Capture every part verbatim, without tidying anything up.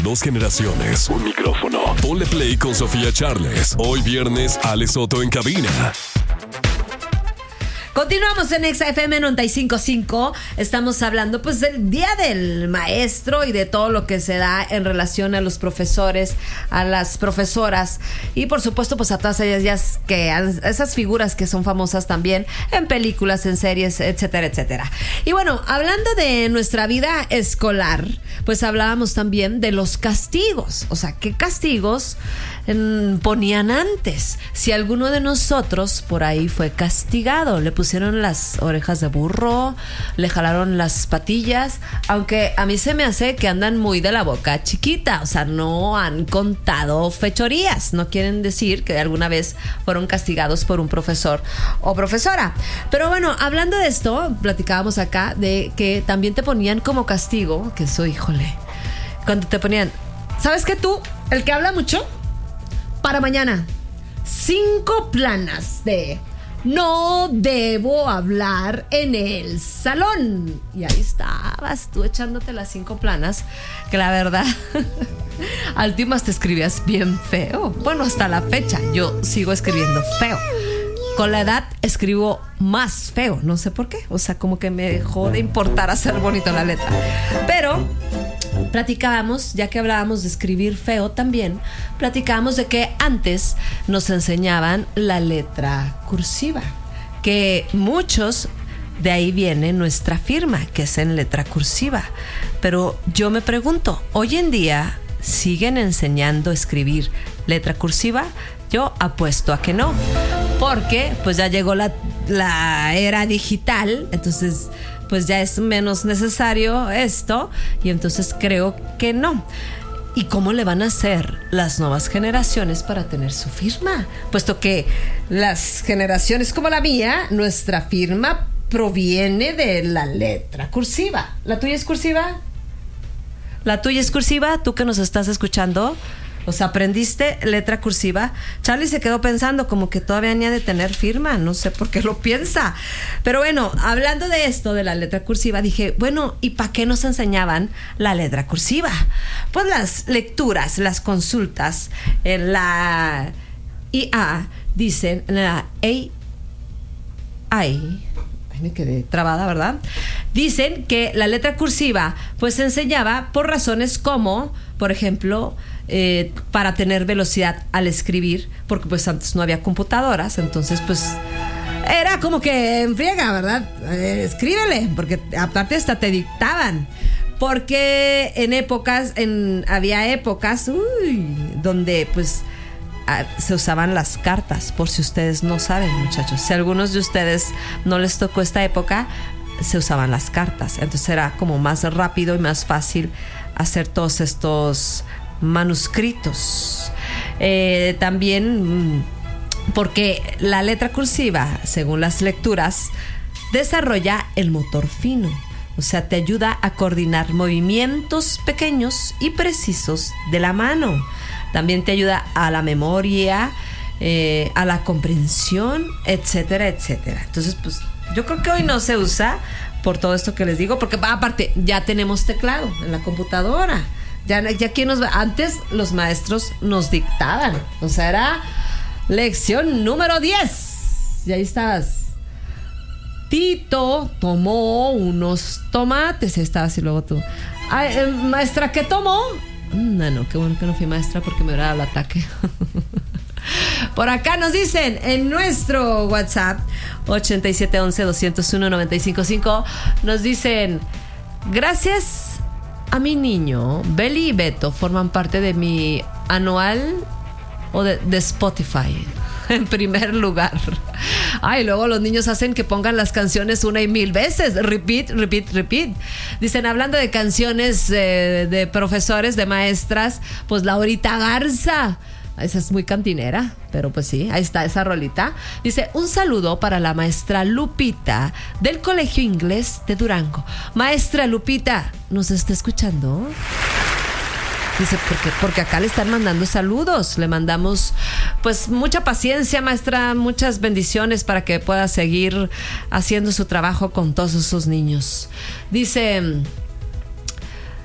dos generaciones, un micrófono. Ponle play con Sofía Charles. Hoy viernes, Ale Soto en cabina. Continuamos en Exa F M noventa y cinco punto cinco. Estamos hablando pues del Día del Maestro y de todo lo que se da en relación a los profesores, a las profesoras y por supuesto pues a todas ellas que esas figuras que son famosas también en películas, en series, etcétera, etcétera. Y bueno, hablando de nuestra vida escolar, pues hablábamos también de los castigos. O sea, ¿qué castigos en, ponían antes? Si alguno de nosotros por ahí fue castigado, le pusieron las orejas de burro, le jalaron las patillas, aunque a mí se me hace que andan muy de la boca chiquita, o sea, no han contado fechorías, no quieren decir que alguna vez fueron castigados por un profesor o profesora. Pero bueno, hablando de esto, platicábamos acá de que también te ponían como castigo, que eso, híjole, cuando te ponían, ¿sabes qué tú? El que habla mucho, para mañana, cinco planas de no debo hablar en el salón. Y ahí estabas tú echándote las cinco planas, que la verdad, al últimas te escribías bien feo. Bueno, hasta la fecha yo sigo escribiendo feo. Con la edad escribo más feo, no sé por qué. O sea, como que me dejó de importar hacer bonito la letra. Pero platicábamos, ya que hablábamos de escribir feo también, platicábamos de que antes nos enseñaban la letra cursiva, que muchos de ahí viene nuestra firma, que es en letra cursiva. Pero yo me pregunto, ¿hoy en día siguen enseñando a escribir letra cursiva? Yo apuesto a que no, porque pues ya llegó la, la era digital, entonces pues ya es menos necesario esto, y entonces creo que no. ¿Y cómo le van a hacer las nuevas generaciones para tener su firma? Puesto que las generaciones como la mía, nuestra firma proviene de la letra cursiva. ¿La tuya es cursiva? ¿La tuya es cursiva? ¿Tú que nos estás escuchando? O sea, ¿aprendiste letra cursiva? Charlie se quedó pensando como que todavía ni ha de tener firma. No sé por qué lo piensa. Pero bueno, hablando de esto, de la letra cursiva, dije, bueno, ¿y para qué nos enseñaban la letra cursiva? Pues las lecturas, las consultas, en la I A dicen, la A I, me quedé trabada, ¿verdad? Dicen que la letra cursiva pues se enseñaba por razones como, por ejemplo, eh, para tener velocidad al escribir, porque pues antes no había computadoras, entonces pues era como que en friega, ¿verdad? Eh, escríbele, porque aparte hasta te dictaban. Porque en épocas, en, había épocas, uy, donde pues se usaban las cartas, por si ustedes no saben, muchachos. Si a algunos de ustedes no les tocó esta época, se usaban las cartas. Entonces era como más rápido y más fácil hacer todos estos manuscritos. Eh, también porque la letra cursiva, según las lecturas, desarrolla el motor fino. O sea, te ayuda a coordinar movimientos pequeños y precisos de la mano. También te ayuda a la memoria, eh, a la comprensión, etcétera, etcétera. Entonces, pues, yo creo que hoy no se usa por todo esto que les digo, porque aparte ya tenemos teclado en la computadora. Ya, ya quién nos va. Antes los maestros nos dictaban. O sea, era lección número diez. Y ahí estabas. Tito tomó unos tomates. Ahí estabas y luego tú. Ay, eh, maestra, ¿qué tomó? No, no, qué bueno que no fui maestra porque me hubiera dado el ataque. Por acá nos dicen en nuestro WhatsApp ochenta y siete once doscientos uno noventa y cinco cinco, nos dicen: gracias a mi niño, Beli y Beto forman parte de mi anual o de, de Spotify. En primer lugar. Ay, luego los niños hacen que pongan las canciones una y mil veces. Repeat, repeat, repeat. Dicen, hablando de canciones eh, de profesores, de maestras, pues Laurita Garza. Esa es muy cantinera, pero pues sí, ahí está esa rolita. Dice, un saludo para la maestra Lupita del Colegio Inglés de Durango. Maestra Lupita, ¿nos está escuchando? Dice, porque, porque acá le están mandando saludos. Le mandamos, pues, mucha paciencia, maestra, muchas bendiciones para que pueda seguir haciendo su trabajo con todos esos niños. Dice,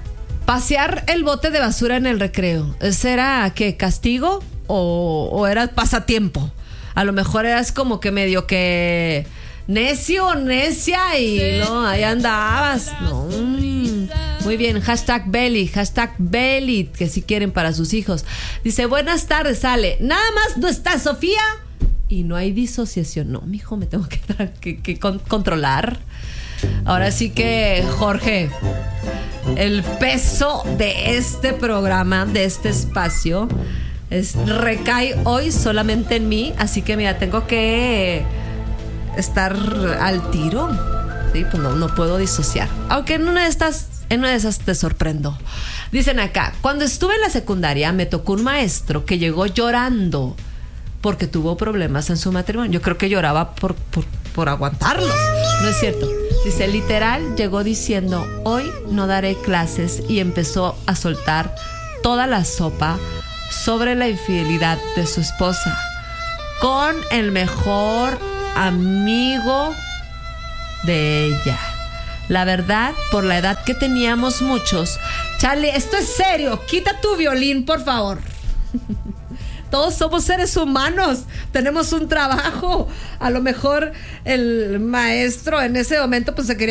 Pasear el bote de basura en el recreo, ¿ese era qué, castigo o, o era pasatiempo? A lo mejor eras como que medio que necio o necia y no, ahí andabas. No. Muy bien, hashtag Belly, hashtag Belly, que si quieren para sus hijos. Dice, buenas tardes, sale. Nada más no está Sofía y no hay disociación. No, mijo, me tengo que, que, que con, controlar. Ahora sí que, Jorge, el peso de este programa, de este espacio, es, recae hoy solamente en mí. Así que, mira, tengo que estar al tiro. Sí, pues no, no puedo disociar. Aunque en una de estas, en una de esas te sorprendo. Dicen acá, cuando estuve en la secundaria me tocó un maestro que llegó llorando porque tuvo problemas en su matrimonio. Yo creo que lloraba por, por, por aguantarlos. No es cierto. Dice, literal, llegó diciendo, hoy no daré clases, y empezó a soltar toda la sopa sobre la infidelidad de su esposa con el mejor amigo de ella. La verdad, por la edad que teníamos muchos. Charlie, esto es serio. Quita tu violín, por favor. Todos somos seres humanos, tenemos un trabajo. A lo mejor el maestro en ese momento pues se quería